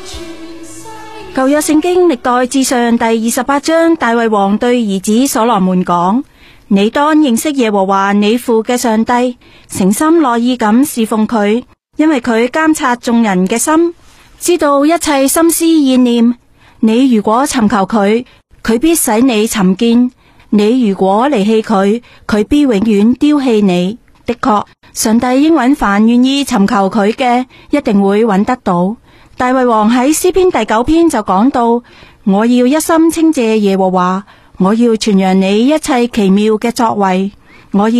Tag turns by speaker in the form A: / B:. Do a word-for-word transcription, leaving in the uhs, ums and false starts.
A: 舊約聖經歷代志上第二十八章，大衛王對兒子所羅門講：你當認識耶和華你父嘅上帝，誠心樂意咁侍奉佢，因為佢監察眾人嘅心，知道一切心思意念。你如果尋求佢，佢必使你尋見；你如果離棄佢，佢必永遠丟棄你。的確，上帝應允凡願意尋求佢嘅，一定會揾得到。大衛王喺詩篇第九篇就講到：我要一心稱謝耶和華，我要傳揚你一切奇妙嘅作為，我要